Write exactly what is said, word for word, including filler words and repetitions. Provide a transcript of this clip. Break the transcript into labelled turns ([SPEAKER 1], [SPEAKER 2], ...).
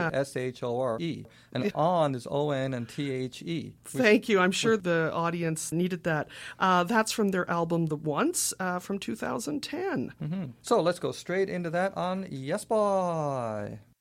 [SPEAKER 1] Yeah.
[SPEAKER 2] S H O R E. And on is O N and T H E.
[SPEAKER 1] Thank you. I'm sure the audience needed that. Uh, that's from their album The Once uh, from two thousand ten.
[SPEAKER 2] Mm-hmm. So let's go straight into that on Yes Boy.